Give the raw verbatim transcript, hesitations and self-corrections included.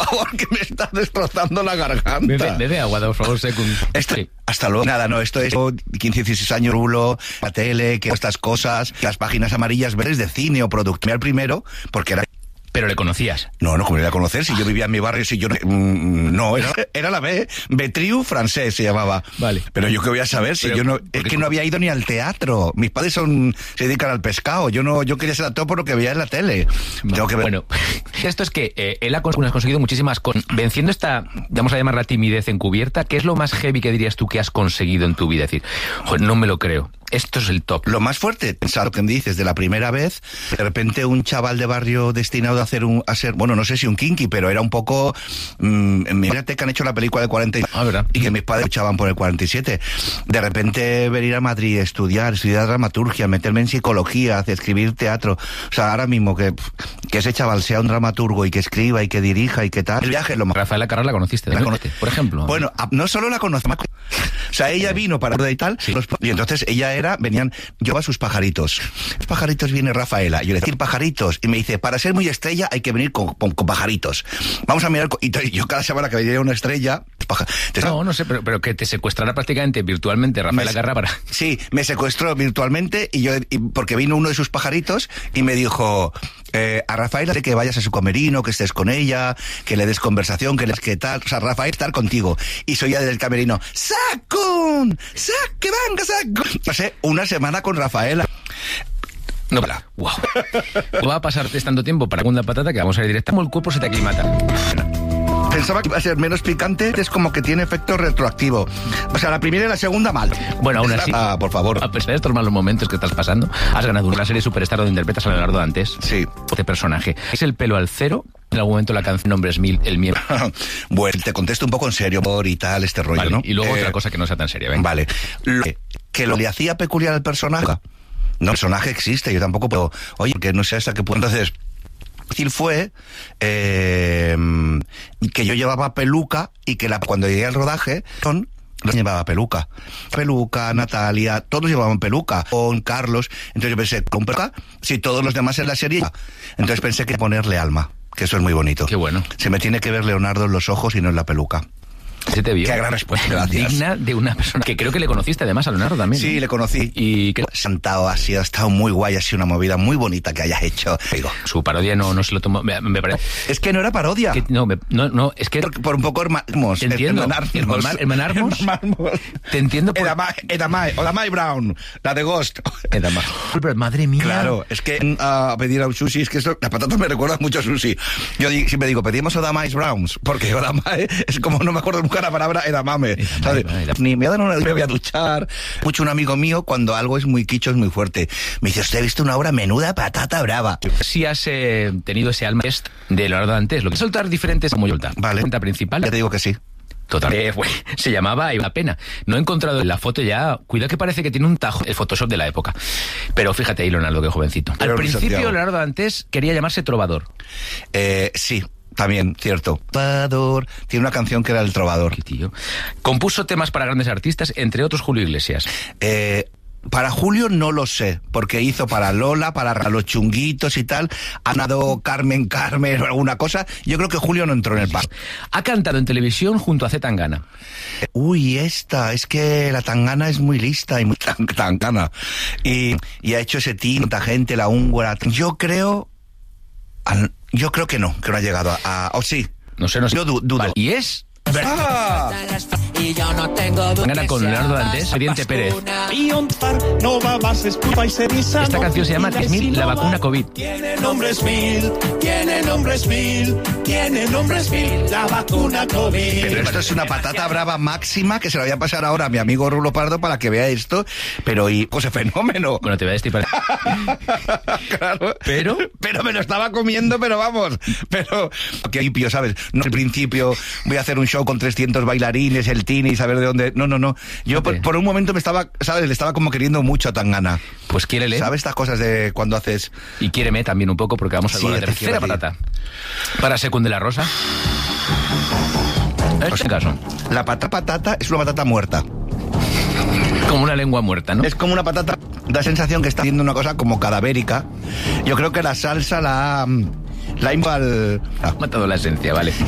favor, que me estás destrozando la garganta. Bebe, bebe agua, por favor, secund. Esto, sí. Hasta luego. Nada, no, esto es quince, dieciséis años, rulo, la tele, que estas cosas, las páginas amarillas verdes de cine o producto. Al primero, porque era... ¿Pero le conocías? No, no, como le iba a conocer, si yo vivía en mi barrio, si yo no... No, era, era la B, Betriu francés se llamaba. Vale. Pero yo qué voy a saber si Pero, yo no... Es que no había ido ni al teatro. Mis padres son se dedican al pescado. Yo no yo quería ser actor por lo que veía en la tele. No, Tengo que ver... Bueno, esto es que eh, él ha conseguido muchísimas cosas. Venciendo esta, vamos a llamarla timidez encubierta, ¿qué es lo más heavy que dirías tú que has conseguido en tu vida? Es decir, joder, no me lo creo. Esto es el top. Lo más fuerte, pensar lo que me dices de la primera vez, de repente un chaval de barrio destinado a hacer un, a ser, bueno, no sé si un kinky, pero era un poco, mmm, mírate que han hecho la película del cuarenta y, ah, ¿verdad? Y que mis padres luchaban por el cuarenta y siete. De repente venir a Madrid, estudiar, estudiar dramaturgia, meterme en psicología, hacer, escribir teatro. O sea, ahora mismo que, que ese chaval sea un dramaturgo y que escriba y que dirija y que tal. El viaje es lo más. Rafaela Carrà la conociste, la conocí, por ejemplo. Bueno, no solo la conozco, o sea, ella vino para y tal, sí. Y entonces ella era, venían, yo a sus pajaritos. Los pajaritos viene Rafaela. Yo le decía pajaritos. Y me dice, para ser muy estrella hay que venir con, con, con pajaritos. Vamos a mirar. Y yo cada semana que veía una estrella. Paja, no, no sé, pero, pero que te secuestrara prácticamente virtualmente Rafaela Carrà para. Sí, me secuestró virtualmente y yo, y porque vino uno de sus pajaritos y me dijo. Eh, a Rafaela que vayas a su camerino, que estés con ella, que le des conversación, que les que tal, o sea, Rafael estar contigo. Y soy ya del camerino, ¡Sacun! ¡Sac! ¡Que venga, Sacun! No sé, una semana con Rafaela. No, para. Wow. Va a pasarte tanto tiempo para segunda patata que vamos a ir directa como el cuerpo se te aclimata. Pensaba que iba a ser menos picante, es como que tiene efecto retroactivo. O sea, la primera y la segunda mal. Bueno, aún así, ah, por favor. A pesar de estos malos momentos que estás pasando, has ganado una serie Superstar donde interpretas a Leonardo Dantes. Sí. Este personaje. ¿Es el pelo al cero? En algún momento la canción Nombres Mil, el miedo. Bueno, te contesto un poco en serio por y tal, este rollo, vale, ¿no? Y luego eh, otra cosa que no sea tan seria, venga. Vale. Lo que, que lo le hacía peculiar al personaje. No, el personaje existe, yo tampoco puedo. Oye, que no sé hasta qué punto entonces. Difícil fue eh, que yo llevaba peluca y que la, cuando llegué al rodaje son los llevaba peluca peluca, Natalia, todos llevaban peluca, con Carlos, entonces yo pensé, con peluca, si todos los demás en la serie, entonces pensé que ponerle alma, que eso es muy bonito. Qué bueno. Se me tiene que ver Leonardo en los ojos y no en la peluca. Se te vio. Qué gran respuesta, gracias. Digna de una persona que creo que le conociste además a Leonardo también. Sí, ¿no? le conocí. Y que sentado así, ha estado muy guay, ha sido una movida muy bonita que hayas hecho. Digo, su parodia no, no se lo tomó, me, me parece. Es que no era parodia. Que, no, me, no, no, es que... Por, por un poco hermanarmos. Te entiendo. Hermanarmos. Hermanarmos. Te entiendo. Por... Edamai, Edamai, Odamai Brown, la de Ghost. Edamai. Madre mía. Claro, es que a pedir a un sushi, es que eso, las patatas me recuerdan mucho a sushi. Yo di, siempre digo, pedimos Odamai Browns, porque Odamai es como, no me acuerdo nunca la palabra Edamame. Edamame. Ni me voy a dar una, me voy a duchar. Mucho un amigo mío, cuando algo es muy quicho, es muy fuerte. Me dice, usted ha visto una obra menuda patata brava. Si has eh, tenido ese alma de Leonardo Dantes, lo que soltar diferentes como Yolta. Vale. Cuenta principal. Ya te digo que sí. Total. Eh, bueno, se llamaba y una pena. No he encontrado en la foto ya. Cuidado que parece que tiene un tajo el Photoshop de la época. Pero fíjate ahí, Leonardo, que jovencito. Pero Al principio, Santiago. Leonardo Dantes quería llamarse Trovador. Eh, sí. También, cierto. Trovador. Tiene una canción que era El Trovador. Qué tío. Compuso temas para grandes artistas, entre otros Julio Iglesias. Eh... Para Julio no lo sé, porque hizo para Lola, para los chunguitos y tal, ha dado Carmen Carmen o alguna cosa. Yo creo que Julio no entró en el paso. Ha cantado en televisión junto a C. Tangana. Uy, esta, es que la Tangana es muy lista y muy tangana. Y, y ha hecho ese tinta gente, la húngara. Yo creo, yo creo que no, que no ha llegado a, o sí. No sé, no sé. Yo du, dudo. Vale. Y es... ¡Ah! Y yo no tengo Gana con Leonardo Dantes, Oriente Pérez. Esta canción se llama diez mil, la vacuna COVID. Tiene nombres mil, tiene nombres mil, tiene nombres mil, la vacuna COVID. Pero esto es una patata brava máxima que se la voy a pasar ahora a mi amigo Rulo Pardo para que vea esto. Pero, y, José Fenómeno. Bueno, te voy a decir para... Claro. Pero... Pero me lo estaba comiendo, pero vamos. Pero, que limpio, ¿sabes? No al principio voy a hacer un show con trescientos bailarines, el tini, saber de dónde... No, no, no. Yo por, por un momento me estaba, ¿sabes? Le estaba como queriendo mucho a Tangana. Pues quiérele. ¿Sabes estas cosas de cuando haces...? Y quiéreme también un poco, porque vamos a sí, con la tercera patata. Para Secunde la Rosa. En este caso. La patata patata es una patata muerta. Como una lengua muerta, ¿no? Es como una patata... Da sensación que está haciendo una cosa como cadavérica. Yo creo que la salsa la ha... La ha... Ha matado la esencia, vale.